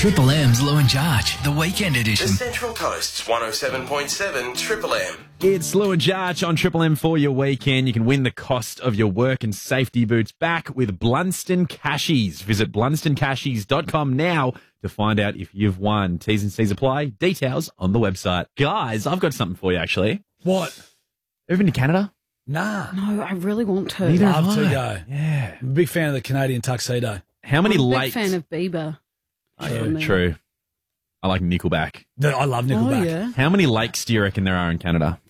Triple M's Lou and Jarge, the weekend edition. The Central Coast's 107.7 Triple M. It's Lou and Jarge on Triple M for your weekend. You can win the cost of your work and safety boots back with Blunston Cashies. Visit blunstoncashies.com now to find out if you've won. T's and C's apply. Details on the website. Guys, I've got something for you, actually. What? Ever been to Canada? Nah. No, I really want to. Neither have Love to I. go. Yeah. I'm a big fan of the Canadian tuxedo. How many I'm a lakes? big fan of Bieber. True. I like Nickelback. I love Nickelback. Oh, yeah. How many lakes do you reckon there are in Canada?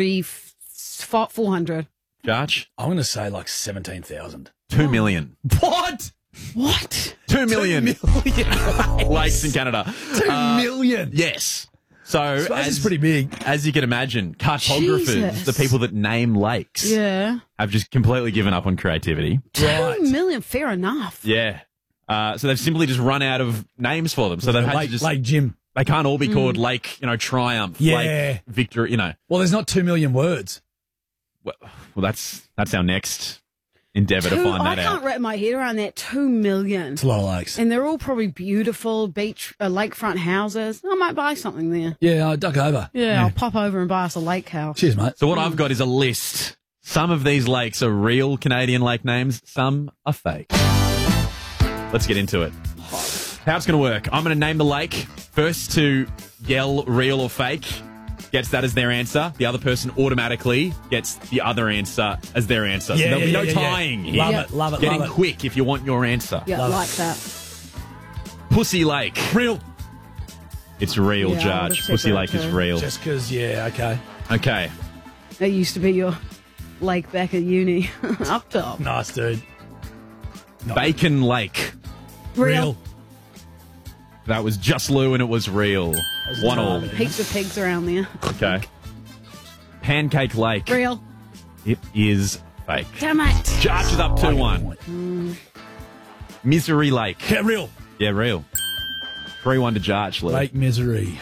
400. Jarge? I'm going to say like 17,000. 2 million. What? What? 2 million 2 million. lakes in Canada. 2 million. Yes. So, This is pretty big. as you can imagine, cartographers, Jesus. the people that name lakes, Yeah. have just completely given up on creativity. 2 million, fair enough. Yeah. So they've simply just run out of names for them. So they've had to just, Lake Jim. they can't all be called Lake, Triumph, Yeah. Lake Victory, Well, there's not 2 million words. Well, that's our next endeavour to find I that can't out. wrap my head around that. 2 million. It's a lot of lakes. And they're all probably beautiful beach, lakefront houses. I might buy something there. Yeah, I'll duck over. Yeah, I'll pop over and buy us a lake house. Cheers, mate. So what I've got is a list. Some of these lakes are real Canadian lake names. Some are fake. Let's get into it. How it's going to work. I'm going to name the lake. First to yell real or fake gets that as their answer. The other person automatically gets the other answer as their answer. So there'll be no tying here. Love Yeah. it, love it, Getting love it. quick if you want your answer. Yeah, Love like that. Pussy Lake. Real. It's real, Yeah, I would Judge. have Pussy said that Lake is too. real. Just because, yeah, okay. Okay. That used to be your lake back at uni. Up top. Nice, dude. Bacon Lake. Real. That was just Lou and it was real. 1-1. Heaps of pigs around there. Okay. Pancake Lake. Real. It is fake. Damn it. Judge is up 2-1. Misery Lake. Yeah, real. Yeah, real. 3-1 to Judge, Lou. Lake Misery.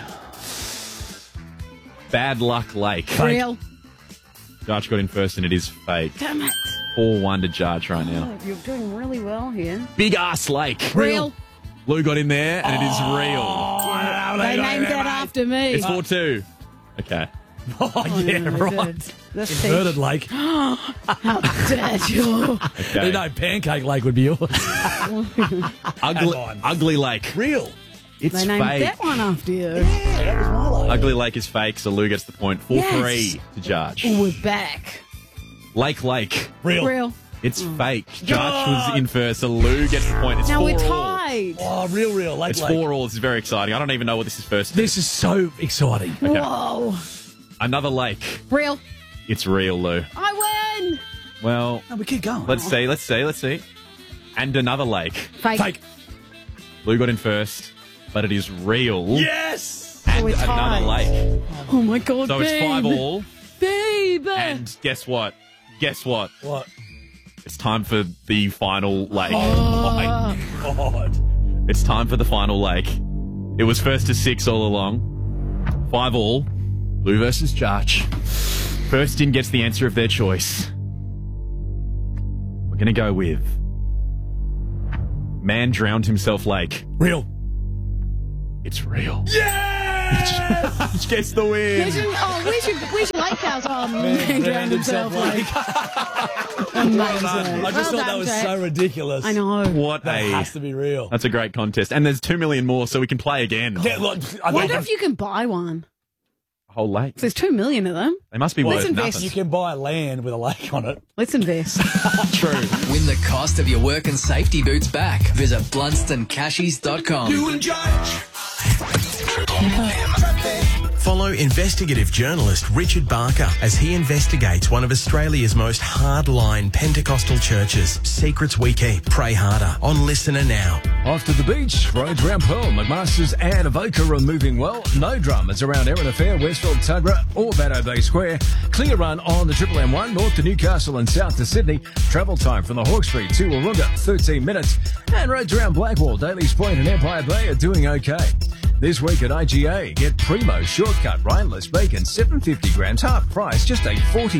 Bad Luck Lake. Real. Judge got in first and it is fake. Damn it. 4-1 to Judge right now. Oh, you're doing really well here. Big Ass Lake. Real. Lou got in there and it is real. They named that after me. It's 4-2. Okay. Oh, yeah, they right. did. This Inverted Lake. How dare you? Okay. You know, Pancake Lake would be yours. Ugly Lake. Real. It's They named fake. that one after you. Yeah, that was my lake. Ugly Lake is fake, so Lou gets the point. 4-3 Yes. to Judge. We're back. Lake. Real. Real. It's fake. Judge was in first, so Lou gets the point. It's Now 4-all. we're tied. Oh, real. Lake It's Lake. 4-all. This is very exciting. I don't even know what this is first. This is so exciting. Okay. Whoa. Another lake. Real. It's real, Lou. I win. Well, No, we keep going. let's see. And another lake. Fake. Fake. Lou got in first, but it is real. Yes. And we're another tied. lake. Oh my God. So it's babe. 5-all. Babe. And guess what? What? It's time for the final lake. Oh, my God. It's time for the final lake. It was first to 6 all along. 5-all. Lou versus Judge. First in gets the answer of their choice. We're going to go with Man Drowned Himself Lake. Real. It's real. Yeah! Judge gets the win. Where's your lake house? Oh, man drowned himself. Like. Amazing. I just thought that was so ridiculous. I know. What That a... has to be real. That's a great contest. And there's 2 million more, so we can play again. Yeah, look, I Wonder think if you can buy one. A whole lake. There's 2 million of them. They must be Let's worth invest. nothing. you can buy land with a lake on it. Let's invest. True. Win the cost of your work and safety boots back. Visit blunstoncashies.com. Lou and Judge. Follow investigative journalist Richard Barker as he investigates one of Australia's most hardline Pentecostal churches. Secrets we keep. Pray harder on Listener Now. Off to the beach, roads around Pearl, McMaster's and Avoca are moving well. No dramas around Erina Fair, Westfield, Tuggerah or Batto Bay Square. Clear run on the Triple M1, north to Newcastle and south to Sydney. Travel time from the Hawkesbury to Warunga, 13 minutes. And roads around Blackwall, Daly's Point and Empire Bay are doing okay. This week at IGA, get Primo Shortcut Rhineless Bacon, 750 grams, half price, just $8.40.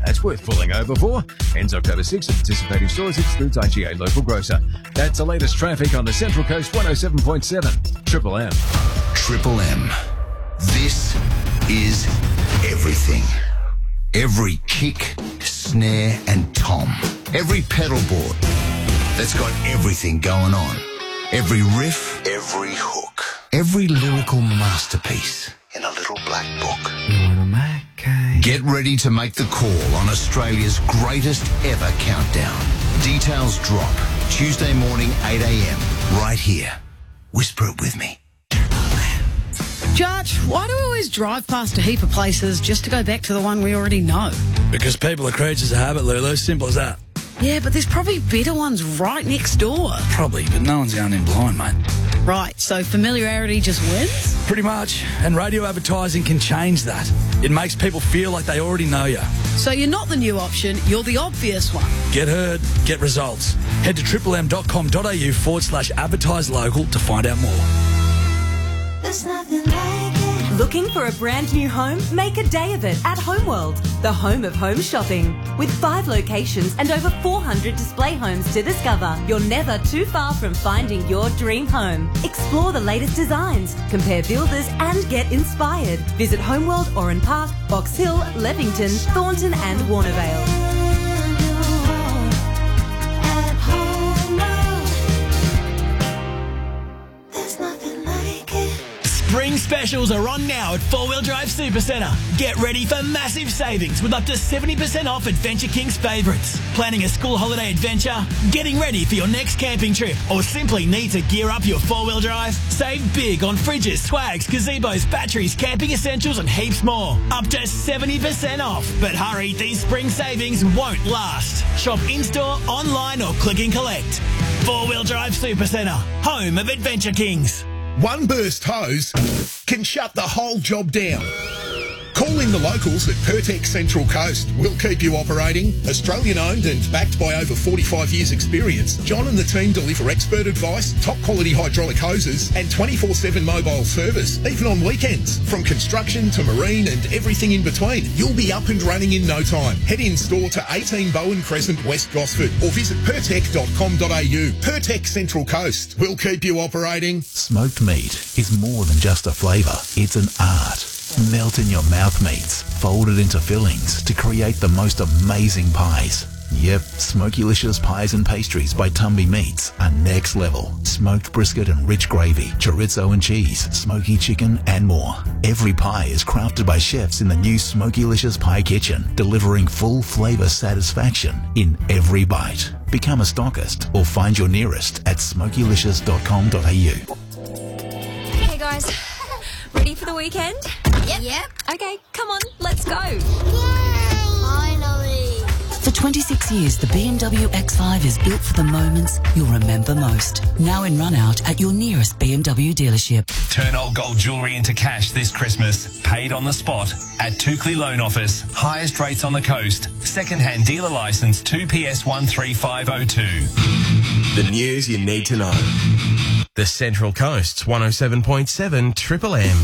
That's worth pulling over for. Ends October 6 at participating stores. Excludes IGA local grocer. That's the latest traffic on the Central Coast 107.7 Triple M. Triple M. This is everything. Every kick, snare and tom. Every pedal board that's got everything going on. Every riff, every hook. Every lyrical masterpiece in a little black book. Get ready to make the call on Australia's greatest ever countdown. Details drop Tuesday morning, 8 a.m. right here. Whisper it with me. Judge, why do we always drive past a heap of places just to go back to the one we already know? Because people are creatures of habit, Lulu. Simple as that. Yeah, but there's probably better ones right next door. Probably, but no one's going in blind, mate. Right, so familiarity just wins? Pretty much. And radio advertising can change that. It makes people feel like they already know you. So you're not the new option, you're the obvious one. Get heard, get results. Head to triplem.com.au/advertise local to find out more. There's nothing like it. Looking for a brand new home? Make a day of it at Homeworld, the home of home shopping. With 5 locations and over 400 display homes to discover, you're never too far from finding your dream home. Explore the latest designs, compare builders and get inspired. Visit Homeworld Oran Park, Box Hill, Levington, Thornton and Warnervale. Spring specials are on now at 4-Wheel Drive Supercentre. Get ready for massive savings with up to 70% off Adventure King's favourites. Planning a school holiday adventure? Getting ready for your next camping trip? Or simply need to gear up your 4-wheel drive? Save big on fridges, swags, gazebos, batteries, camping essentials and heaps more. Up to 70% off. But hurry, these spring savings won't last. Shop in-store, online or click and collect. 4-Wheel Drive Supercentre, home of Adventure Kings. One burst hose can shut the whole job down. Call in the locals at Pertec Central Coast. We'll keep you operating. Australian owned and backed by over 45 years experience, John and the team deliver expert advice, top quality hydraulic hoses and 24/7 mobile service, even on weekends. From construction to marine and everything in between, you'll be up and running in no time. Head in store to 18 Bowen Crescent, West Gosford or visit pertec.com.au. Pertec Central Coast. We'll keep you operating. Smoked meat is more than just a flavour. It's an art. Melt in your mouth meats, folded into fillings to create the most amazing pies. Yep, Smokylicious Pies and Pastries by Tumby Meats are next level. Smoked brisket and rich gravy, chorizo and cheese, smoky chicken and more. Every pie is crafted by chefs in the new Smokylicious Pie Kitchen, delivering full flavour satisfaction in every bite. Become a stockist or find your nearest at smokylicious.com.au. Hey guys, ready for the weekend? Yep. Okay, come on, let's go. Yay! Finally. For 26 years, the BMW X5 is built for the moments you'll remember most. Now in run-out at your nearest BMW dealership. Turn old gold jewellery into cash this Christmas. Paid on the spot at Toukley Loan Office. Highest rates on the coast. Second-hand dealer licence 2PS 13502. The news you need to know. The Central Coast's 107.7 Triple M.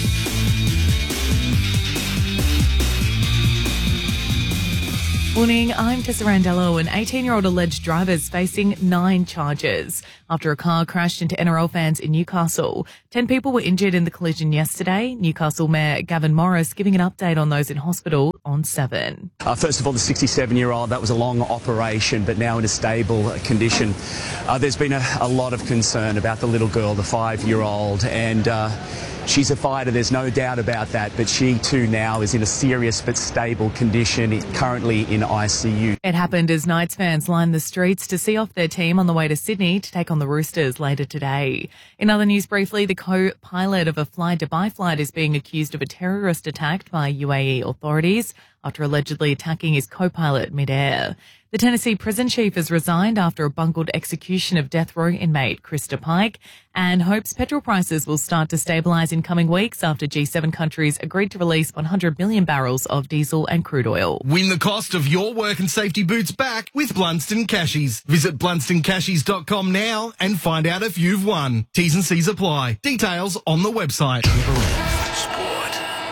Morning, I'm Tessa Randello. An 18-year-old alleged driver is facing 9 charges after a car crashed into NRL fans in Newcastle. 10 people were injured in the collision yesterday. Newcastle Mayor Gavin Morris giving an update on those in hospital on 7. First of all, the 67-year-old, that was a long operation, but now in a stable condition. There's been a lot of concern about the little girl, the 5-year-old, and she's a fighter, there's no doubt about that, but she too now is in a serious but stable condition, currently in ICU. It happened as Knights fans lined the streets to see off their team on the way to Sydney to take on the Roosters later today. In other news briefly, the co-pilot of a Fly Dubai flight is being accused of a terrorist attack by UAE authorities after allegedly attacking his co-pilot mid-air. The Tennessee prison chief has resigned after a bungled execution of death row inmate Krista Pike and hopes petrol prices will start to stabilise in coming weeks after G7 countries agreed to release 100 million barrels of diesel and crude oil. Win the cost of your work and safety boots back with Blunston Cashies. Visit BlunstonCashies.com now and find out if you've won. T's and C's apply. Details on the website. Sport.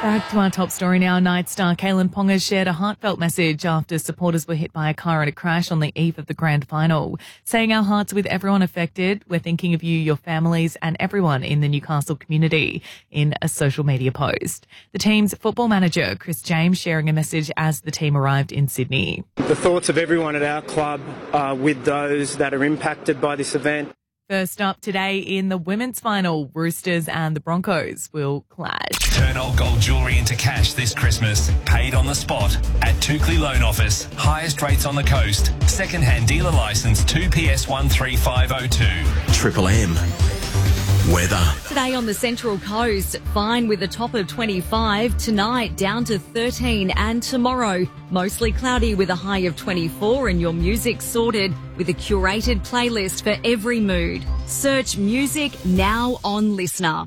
Back to our top story now. Night star Kalen Ponga shared a heartfelt message after supporters were hit by a car in a crash on the eve of the grand final, saying our hearts are with everyone affected. We're thinking of you, your families and everyone in the Newcastle community in a social media post. The team's football manager, Chris James, sharing a message as the team arrived in Sydney. The thoughts of everyone at our club are with those that are impacted by this event. First up today in the women's final, Roosters and the Broncos will clash. Turn old gold jewellery into cash this Christmas. Paid on the spot at Toukley Loan Office. Highest rates on the coast. Second-hand dealer licence 2PS13502. Triple M. Weather. Today on the Central Coast, fine with a top of 25. Tonight, down to 13. And tomorrow, mostly cloudy with a high of 24. And your music sorted with a curated playlist for every mood. Search music now on Listener.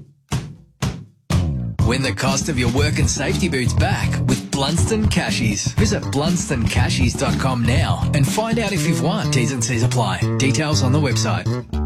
Win the cost of your work and safety boots back with Blunston Cashies. Visit blunstoncashies.com now and find out if you've won. T's and C's apply. Details on the website.